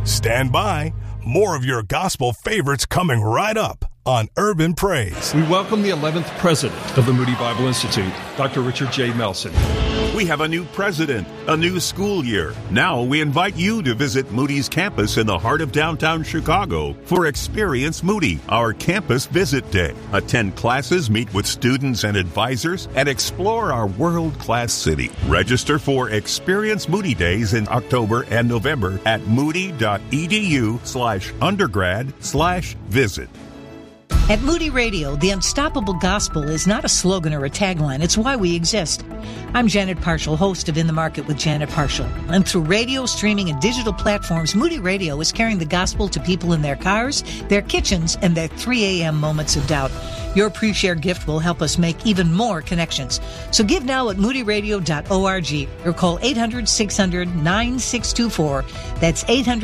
Stand by. More of your gospel favorites coming right up on Urban Praise. We welcome the 11th president of the Moody Bible Institute, Dr. Richard J. Melson. We have a new president, a new school year. Now we invite you to visit Moody's campus in the heart of downtown Chicago for Experience Moody, our campus visit day. Attend classes, meet with students and advisors, and explore our world-class city. Register for Experience Moody Days in October and November at moody.edu/undergrad/visit. At Moody Radio, the unstoppable gospel is not a slogan or a tagline. It's why we exist. I'm Janet Parshall, host of In the Market with Janet Parshall. And through radio, streaming, and digital platforms, Moody Radio is carrying the gospel to people in their cars, their kitchens, and their 3 a.m. moments of doubt. Your pre-share gift will help us make even more connections. So give now at moodyradio.org or call 800-600-9624. That's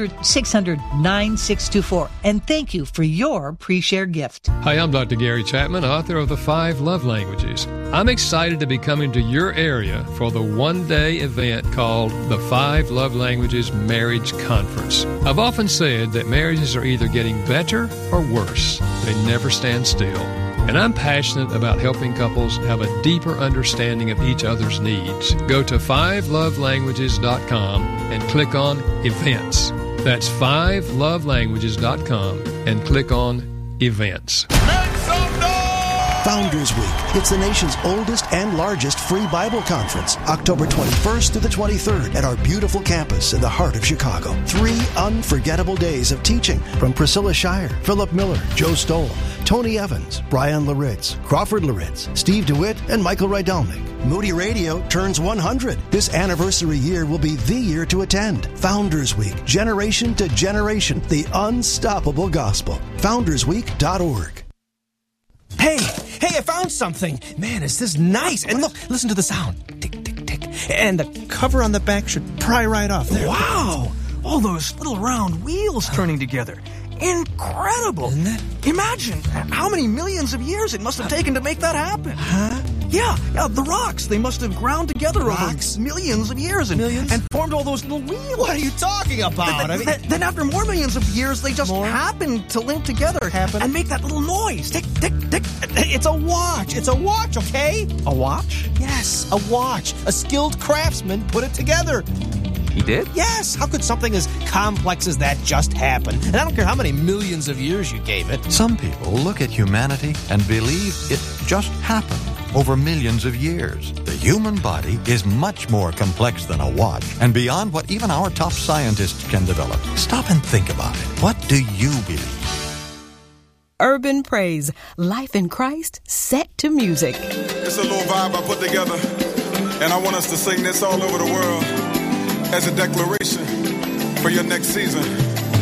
800-600-9624. And thank you for your pre-share gift. Hi, I'm Dr. Gary Chapman, author of The 5 Love Languages. I'm excited to be coming to your area for the one-day event called the 5 Love Languages Marriage Conference. I've often said that marriages are either getting better or worse. They never stand still. And I'm passionate about helping couples have a deeper understanding of each other's needs. Go to 5lovelanguages.com and click on Events. That's 5lovelanguages.com and click on Events. Founders Week. It's the nation's oldest and largest free Bible conference, October 21st to the 23rd at our beautiful campus in the heart of Chicago. 3 unforgettable days of teaching from Priscilla Shire, Philip Miller, Joe Stoll, Tony Evans, Brian Laritz, Crawford Laritz, Steve DeWitt, and Michael Rydelnik. Moody Radio turns 100. This anniversary year will be the year to attend. Founders Week, generation to generation, the unstoppable gospel. FoundersWeek.org. Hey, I found something. Man, is this nice. And look, listen to the sound. Tick, tick, tick. And the cover on the back should pry right off there. Wow! All those little round wheels turning together. Incredible! Isn't it? Imagine how many millions of years it must have taken to make that happen. Huh? Yeah, the rocks. They must have ground together over millions of years and formed all those little wheels. What are you talking about? Then after more millions of years, they just happened to link together and make that little noise. Tick, tick, tick. It's a watch. It's a watch, okay? A watch? Yes, a watch. A skilled craftsman put it together. He did? Yes. How could something as complex as that just happen? And I don't care how many millions of years you gave it. Some people look at humanity and believe it just happened over millions of years. The human body is much more complex than a watch and beyond what even our top scientists can develop. Stop and think about it. What do you believe? Urban Praise, life in Christ set to music. It's a little vibe I put together, and I want us to sing this all over the world as a declaration for your next season.